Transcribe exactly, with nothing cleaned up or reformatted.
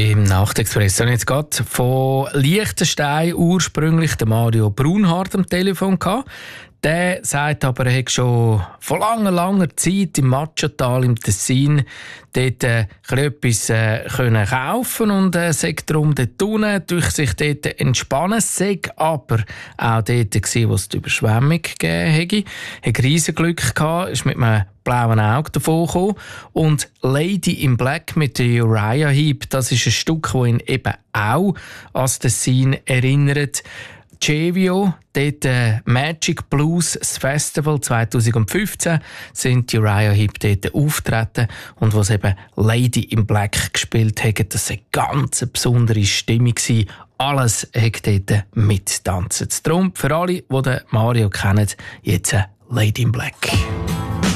im Nachtexpress. Und jetzt gerade von Liechtenstein ursprünglich der Mario Brunhardt am Telefon gehabt. Der sagt aber, er hat schon vor langer, langer Zeit im Matschatal im Tessin dort äh, etwas äh, können kaufen und äh, sagt darum dort unten, durch sich dort entspannen. Sei aber auch dort gewesen, wo es die Überschwemmung gegeben hätte. Er hat riesen Glück gehabt, ist mit einem blauen Auge davon gekommen. Und Lady in Black mit der Uriah Heep, das ist ein Stück, das ihn eben auch an das Tessin erinnert. Cevio, dort äh, Magic Blues, das Festival zwanzig fünfzehn, sind die Uriah Heep dort auftreten und was eben Lady in Black gespielt haben, das war eine ganz besondere Stimmung. Alles hat dort mittanzen. Darum für alle, die Mario kennen, jetzt Lady in Black.